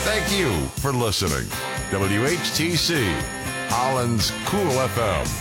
Thank you for listening. WHTC, Holland's Cool FM.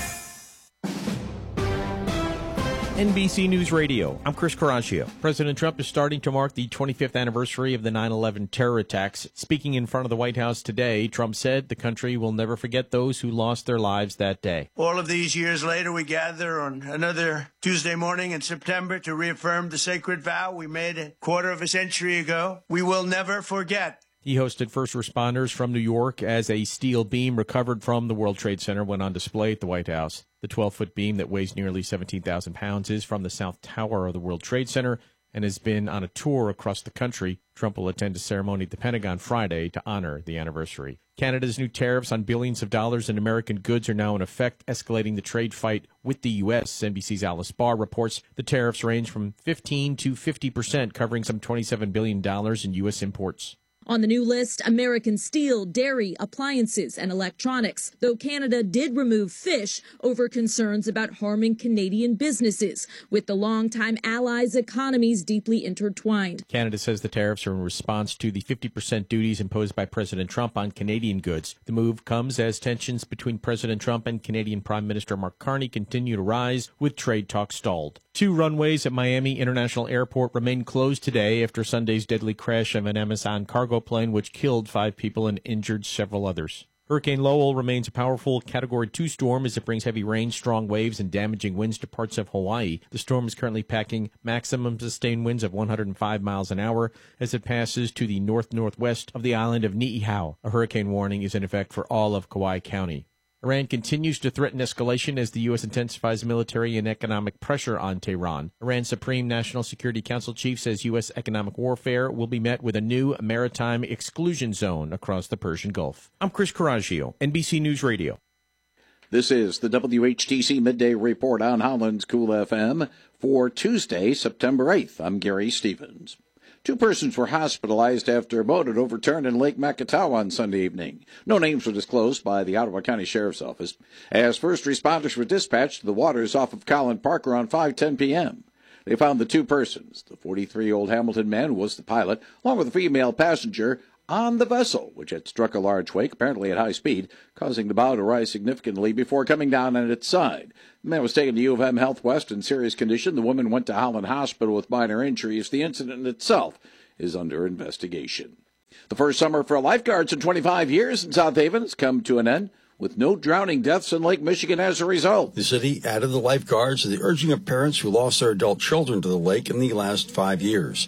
NBC News Radio. I'm Chris Caraccio. President Trump is starting to mark the 25th anniversary of the 9/11 terror attacks. Speaking in front of the White House today, Trump said the country will never forget those who lost their lives that day. All of these years later, we gather on another Tuesday morning in September to reaffirm the sacred vow we made a quarter of a century ago. We will never forget. He hosted first responders from New York as a steel beam recovered from the World Trade Center went on display at the White House. The 12-foot beam that weighs nearly 17,000 pounds is from the South Tower of the World Trade Center and has been on a tour across the country. Trump will attend a ceremony at the Pentagon Friday to honor the anniversary. Canada's new tariffs on billions of dollars in American goods are now in effect, escalating the trade fight with the U.S. NBC's Alice Barr reports the tariffs range from 15 to 50%, covering some $27 billion in U.S. imports. On the new list, American steel, dairy, appliances, and electronics, though Canada did remove fish over concerns about harming Canadian businesses, with the longtime allies' economies deeply intertwined. Canada says the tariffs are in response to the 50% duties imposed by President Trump on Canadian goods. The move comes as tensions between President Trump and Canadian Prime Minister Mark Carney continue to rise, with trade talks stalled. 2 runways at Miami International Airport remain closed today after Sunday's deadly crash of an Amazon cargo plane, which killed 5 people and injured several others. Hurricane Lowell remains a powerful Category 2 storm as it brings heavy rain, strong waves, and damaging winds to parts of Hawaii. The storm is currently packing maximum sustained winds of 105 miles an hour as it passes to the north-northwest of the island of Niihau. A hurricane warning is in effect for all of Kauai County. Iran continues to threaten escalation as the U.S. intensifies military and economic pressure on Tehran. Iran's Supreme National Security Council chief says U.S. economic warfare will be met with a new maritime exclusion zone across the Persian Gulf. I'm Chris Caraccio, NBC News Radio. This is the WHTC Midday Report on Holland's Cool FM for Tuesday, September 8th. I'm Gary Stevens. 2 persons were hospitalized after a boat had overturned in Lake Makatawa on Sunday evening. No names were disclosed by the Ottawa County Sheriff's Office as first responders were dispatched to the waters off of Collin Park around 5:10 p.m. They found the 2 persons, the 43-year-old Hamilton man who was the pilot, along with a female passenger, on the vessel, which had struck a large wake, apparently at high speed, causing the bow to rise significantly before coming down on its side. The man was taken to U of M Health West in serious condition. The woman went to Holland Hospital with minor injuries. The incident itself is under investigation. The first summer for lifeguards in 25 years in South Haven has come to an end, with no drowning deaths in Lake Michigan as a result. The city added the lifeguards to the urging of parents who lost their adult children to the lake in the last 5 years.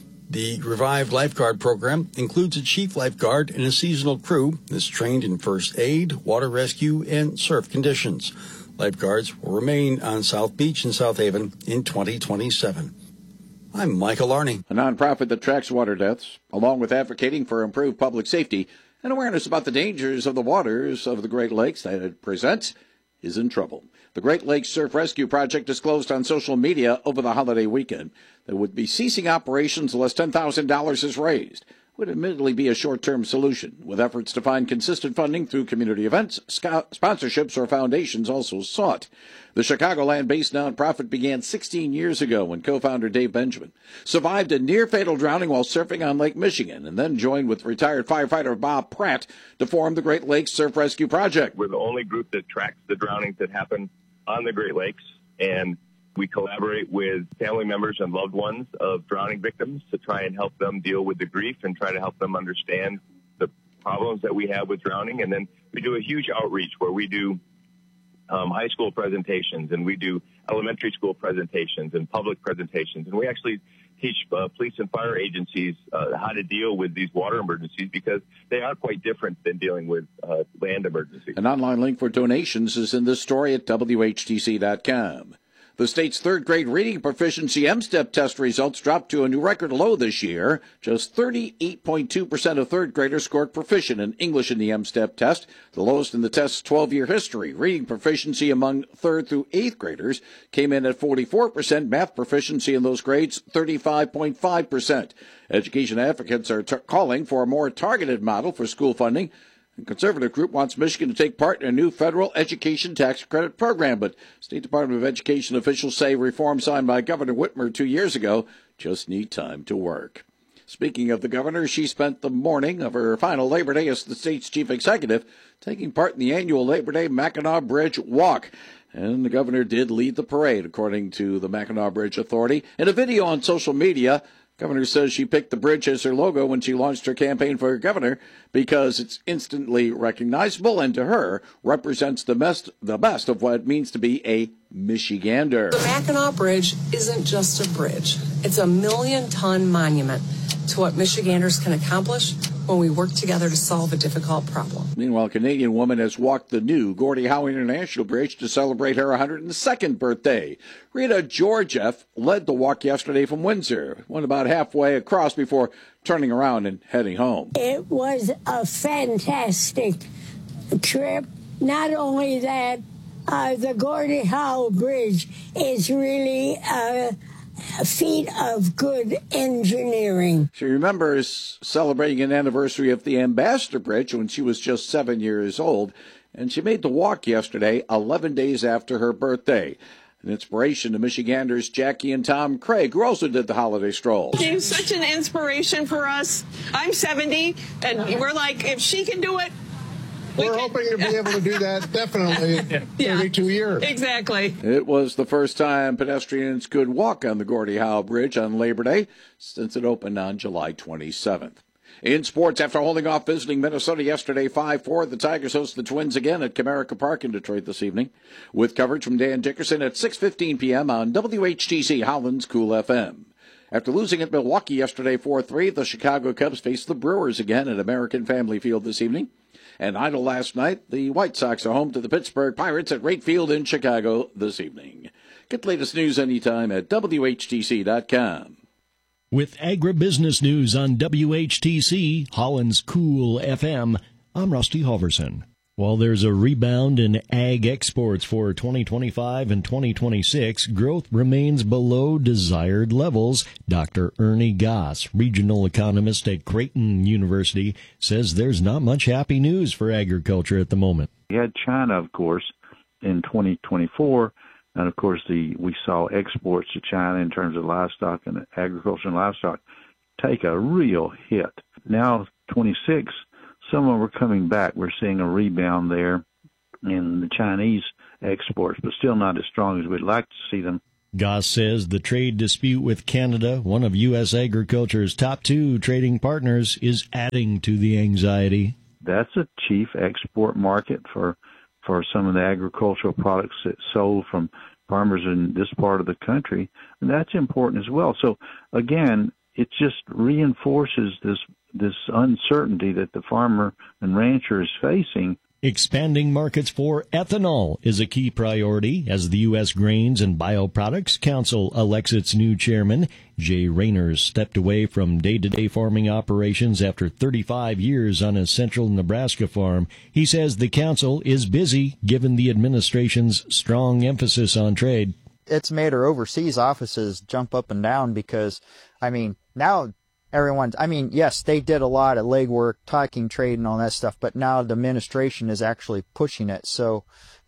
The revived lifeguard program includes a chief lifeguard and a seasonal crew that's trained in first aid, water rescue, and surf conditions. Lifeguards will remain on South Beach in South Haven in 2027. I'm Michael Arney. A nonprofit that tracks water deaths, along with advocating for improved public safety and awareness about the dangers of the waters of the Great Lakes that it presents, is in trouble. The Great Lakes Surf Rescue Project disclosed on social media over the holiday weekend that it would be ceasing operations unless $10,000 is raised. It would admittedly be a short-term solution, with efforts to find consistent funding through community events, sponsorships, or foundations also sought. The Chicagoland-based nonprofit began 16 years ago when co-founder Dave Benjamin survived a near-fatal drowning while surfing on Lake Michigan and then joined with retired firefighter Bob Pratt to form the Great Lakes Surf Rescue Project. We're the only group that tracks the drownings that happen on the Great Lakes, and we collaborate with family members and loved ones of drowning victims to try and help them deal with the grief and try to help them understand the problems that we have with drowning. And then we do a huge outreach where we do high school presentations, and we do elementary school presentations and public presentations. And we actually teach police and fire agencies how to deal with these water emergencies, because they are quite different than dealing with land emergencies. An online link for donations is in this story at WHTC.com. The state's third-grade reading proficiency M-STEP test results dropped to a new record low this year. Just 38.2% of third graders scored proficient in English in the M-STEP test, the lowest in the test's 12-year history. Reading proficiency among third through eighth graders came in at 44%. Math proficiency in those grades, 35.5%. Education advocates are calling for a more targeted model for school funding. The conservative group wants Michigan to take part in a new federal education tax credit program, but State Department of Education officials say reforms signed by Governor Whitmer 2 years ago just need time to work. Speaking of the governor, she spent the morning of her final Labor Day as the state's chief executive taking part in the annual Labor Day Mackinac Bridge Walk. And the governor did lead the parade, according to the Mackinac Bridge Authority. In a video on social media, the governor says she picked the bridge as her logo when she launched her campaign for governor because it's instantly recognizable and, to her, represents the best of what it means to be a Michigander. The Mackinac Bridge isn't just a bridge. It's a million-ton monument to what Michiganders can accomplish when we work together to solve a difficult problem. Meanwhile, a Canadian woman has walked the new Gordie Howe International Bridge to celebrate her 102nd birthday. Rita Georgieff led the walk yesterday from Windsor, went about halfway across before turning around and heading home. It was a fantastic trip. Not only that, the Gordie Howe Bridge is really a feat of good engineering. She remembers celebrating an anniversary of the Ambassador Bridge when she was just 7 years old, and she made the walk yesterday, 11 days after her birthday. An inspiration to Michiganders Jackie and Tom Craig, who also did the holiday stroll. She's such an inspiration for us. I'm 70, and we're like, if she can do it, we're hoping to be able to do that definitely in 32 years. Exactly. It was the first time pedestrians could walk on the Gordie Howe Bridge on Labor Day since it opened on July 27th. In sports, after holding off visiting Minnesota yesterday 5-4, the Tigers host the Twins again at Comerica Park in Detroit this evening, with coverage from Dan Dickerson at 6:15 p.m. on WHTC Holland's Cool FM. After losing at Milwaukee yesterday 4-3, the Chicago Cubs face the Brewers again at American Family Field this evening. And idle last night, the White Sox are home to the Pittsburgh Pirates at Wright Field in Chicago this evening. Get the latest news anytime at WHTC.com. With agribusiness news on WHTC, Holland's Cool FM, I'm Rusty Halverson. While there's a rebound in ag exports for 2025 and 2026, growth remains below desired levels. Dr. Ernie Goss, regional economist at Creighton University, says there's not much happy news for agriculture at the moment. We had China, of course, in 2024, and of course we saw exports to China in terms of livestock and agriculture and livestock take a real hit. Now, 26. Some of them are coming back. We're seeing a rebound there in the Chinese exports, but still not as strong as we'd like to see them. Goss says the trade dispute with Canada, one of U.S. agriculture's top two trading partners, is adding to the anxiety. That's a chief export market for some of the agricultural products that's sold from farmers in this part of the country, and that's important as well. So, again, it just reinforces this uncertainty that the farmer and rancher is facing. Expanding markets for ethanol is a key priority as the U.S. Grains and Bioproducts Council elects its new chairman. Jay Rayners stepped away from day-to-day farming operations after 35 years on a central Nebraska farm. He says the council is busy given the administration's strong emphasis on trade. It's made our overseas offices jump up and down because, now yes, they did a lot of legwork, talking trade and all that stuff, but now the administration is actually pushing it. So,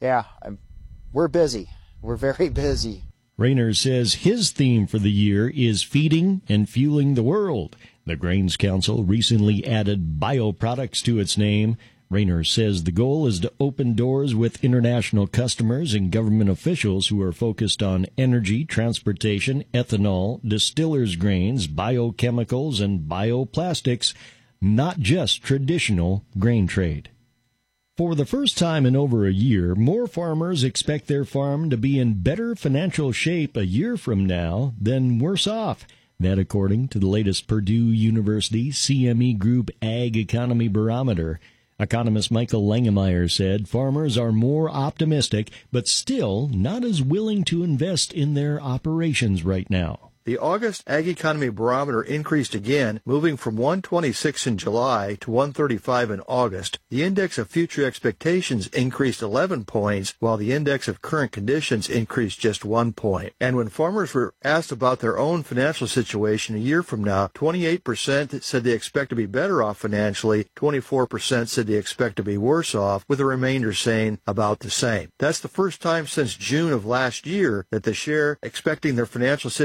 we're busy. We're very busy. Rayners says his theme for the year is feeding and fueling the world. The Grains Council recently added bioproducts to its name. Rayners says the goal is to open doors with international customers and government officials who are focused on energy, transportation, ethanol, distillers' grains, biochemicals, and bioplastics, not just traditional grain trade. For the first time in over a year, more farmers expect their farm to be in better financial shape a year from now than worse off. That according to the latest Purdue University CME Group Ag Economy Barometer. Economist Michael Langemeyer said farmers are more optimistic, but still not as willing to invest in their operations right now. The August Ag Economy Barometer increased again, moving from 126 in July to 135 in August. The index of future expectations increased 11 points, while the index of current conditions increased just 1 point. And when farmers were asked about their own financial situation a year from now, 28% said they expect to be better off financially, 24% said they expect to be worse off, with the remainder saying about the same. That's the first time since June of last year that the share expecting their financial situation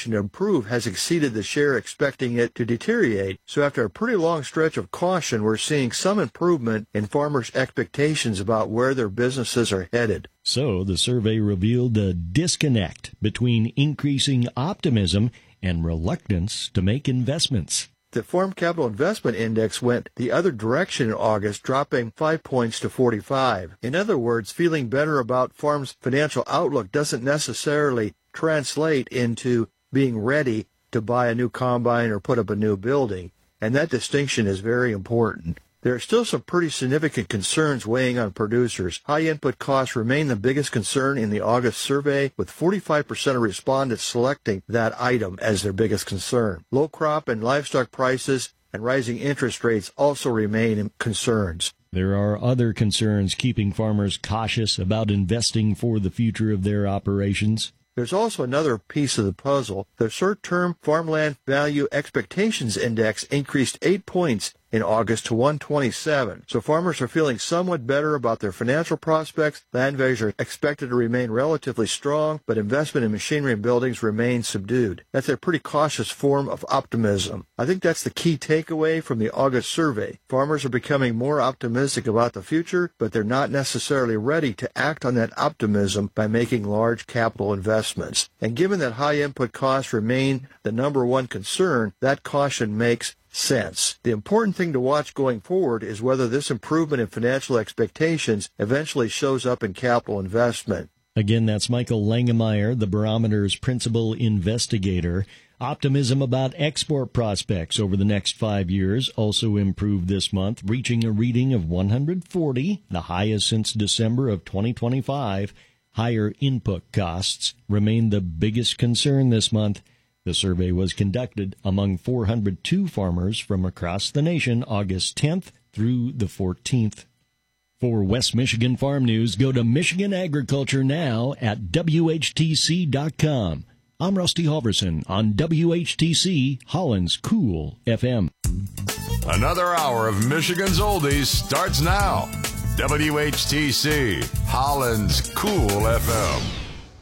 expectation to improve has exceeded the share expecting it to deteriorate. So after a pretty long stretch of caution, we're seeing some improvement in farmers' expectations about where their businesses are headed. So the survey revealed a disconnect between increasing optimism and reluctance to make investments. The Farm Capital Investment Index went the other direction in August, dropping 5 points to 45. In other words, feeling better about farms' financial outlook doesn't necessarily translate into being ready to buy a new combine or put up a new building, and that distinction is very important. There are still some pretty significant concerns weighing on producers. High input costs remain the biggest concern in the August survey, with 45% of respondents selecting that item as their biggest concern. Low crop and livestock prices and rising interest rates also remain concerns. There are other concerns keeping farmers cautious about investing for the future of their operations. There's also another piece of the puzzle. The short-term farmland value expectations index increased 8 points in August to 127. So farmers are feeling somewhat better about their financial prospects. Land values are expected to remain relatively strong, but investment in machinery and buildings remains subdued. That's a pretty cautious form of optimism. I think that's the key takeaway from the August survey. Farmers are becoming more optimistic about the future, but they're not necessarily ready to act on that optimism by making large capital investments. And given that high input costs remain the number one concern, that caution makes sense. The important thing to watch going forward is whether this improvement in financial expectations eventually shows up in capital investment. Again, that's Michael Langemeyer, the Barometer's principal investigator. Optimism about export prospects over the next 5 years also improved this month, reaching a reading of 140, the highest since December of 2025. Higher input costs remain the biggest concern this month. The survey was conducted among 402 farmers from across the nation August 10th through the 14th. For West Michigan Farm News, go to Michigan Agriculture Now at WHTC.com. I'm Rusty Halverson on WHTC, Holland's Cool FM. Another hour of Michigan's Oldies starts now. WHTC, Holland's Cool FM.